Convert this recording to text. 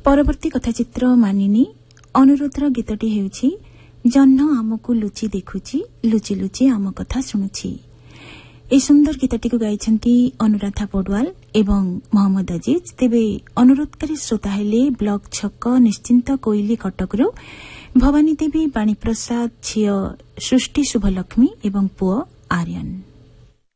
परवर्ती कथाचित्र मानिनी अनुरोधर गीतटी हेउछि जह्न आमको लुचि देखुछि लुचि लुचि आम कथा शुणुछि। ए सुंदर गीतटी को गाइछन्ती अनुराधा पौडवाल एवं मोहम्मद अजीज। तेबे अनुरोधकारी श्रोता हेले ब्लॉक छक निश्चिंत कोइली कटकरू भवानी देवी बाणीप्रसाद झियो सृष्टि शुभलक्ष्मी एवं पुओ आर्यन।